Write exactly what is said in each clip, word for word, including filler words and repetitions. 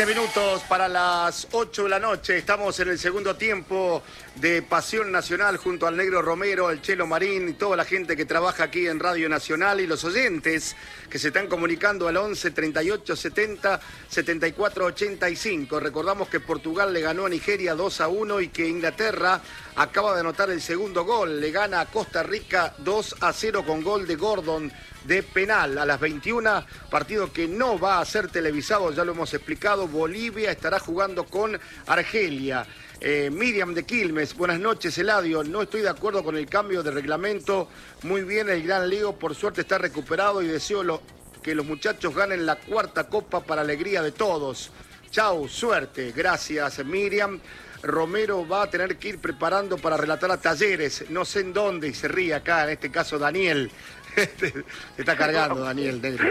Minutos para las ocho de la noche. Estamos en el segundo tiempo de Pasión Nacional junto al Negro Romero, el Chelo Marín y toda la gente que trabaja aquí en Radio Nacional y los oyentes que se están comunicando al once, treinta y ocho, setenta, setenta y cuatro, ochenta y cinco. Recordamos que Portugal le ganó a Nigeria dos a uno y que Inglaterra acaba de anotar el segundo gol. Le gana a Costa Rica dos a cero con gol de Gordon de penal a las veintiuna, partido que no va a ser televisado, ya lo hemos explicado. Bolivia estará jugando con Argelia. Eh, Miriam de Quilmes, buenas noches, Eladio. No estoy de acuerdo con el cambio de reglamento. Muy bien el Gran Leo, por suerte está recuperado y deseo lo, que los muchachos ganen la cuarta copa para alegría de todos. Chau, suerte. Gracias, Miriam. Romero va a tener que ir preparando para relatar a Talleres, no sé en dónde, y se ríe acá, en este caso Daniel. Se está cargando Daniel, negro.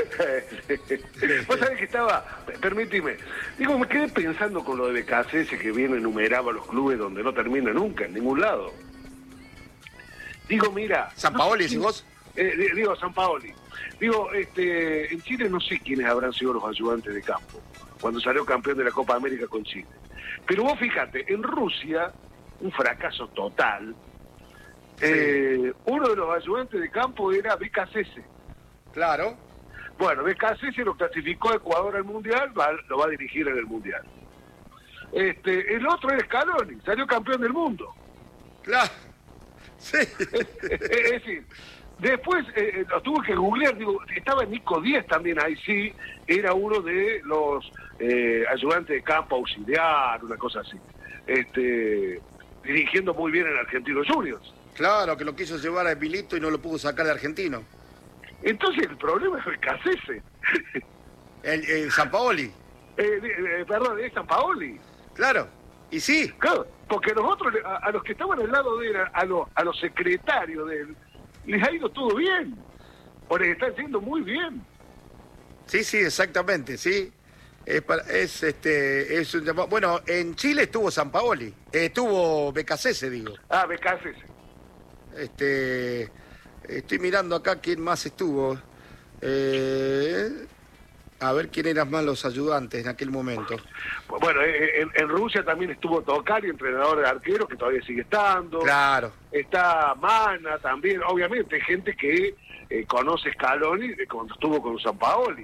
Vos sabés que estaba, permíteme, digo, me quedé pensando con lo de B K C S que viene enumeraba los clubes donde no termina nunca, en ningún lado. Digo, mira... ¿San Paoli, no sé decís vos? Eh, digo, San Paoli. Digo, este, en Chile no sé quiénes habrán sido los ayudantes de campo, cuando salió campeón de la Copa América con Chile. Pero vos fíjate, en Rusia, un fracaso total... Sí. Eh, uno de los ayudantes de campo era B K C S. Claro. Bueno, B K C S lo clasificó a Ecuador al Mundial, va, lo va a dirigir en el Mundial. Este, el otro era Scaloni, salió campeón del mundo. Claro. Sí. Es, es, es decir, después eh, lo tuve que googlear, digo, estaba Nico Díaz también ahí, sí, era uno de los eh, ayudantes de campo auxiliar, una cosa así. Este, dirigiendo muy bien en Argentinos Juniors. Claro, que lo quiso llevar a Milito y no lo pudo sacar de Argentino. Entonces el problema es el B K C S. El, el San Paoli. Eh, eh, perdón, es San Paoli. Claro, y sí. Claro, porque los otros, a, a los que estaban al lado de él, a, los, a los secretarios de él, les ha ido todo bien. O les está haciendo muy bien. Sí, sí, exactamente, sí. Es, para, es este es un, bueno, en Chile estuvo San Paoli, eh, estuvo B K C S, digo. Ah, B K C S. Este, estoy mirando acá quién más estuvo. Eh, a ver quién eran más los ayudantes en aquel momento. Bueno, en, en Rusia también estuvo Tocari, entrenador de arqueros, que todavía sigue estando. Claro. Está Mana también, obviamente, gente que eh, conoce Scaloni cuando estuvo con San Paoli.